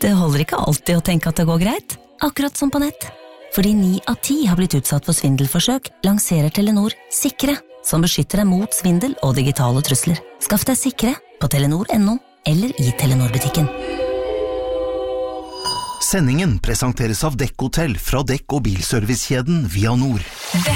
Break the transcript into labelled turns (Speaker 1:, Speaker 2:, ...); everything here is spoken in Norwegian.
Speaker 1: Det holder ikke alltid å tenke at det går greit, akkurat som på nett. Fordi 9 av 10 har blitt utsatt for svindelforsøk, lanserer Telenor Sikre, som beskytter deg mot svindel og digitale trusler. Skaff deg Sikre på telenor.no eller i Telenor-butikken.
Speaker 2: Sendingen presenteres av Dekk Hotell fra Dekk- og bilservicekjeden Via Nord.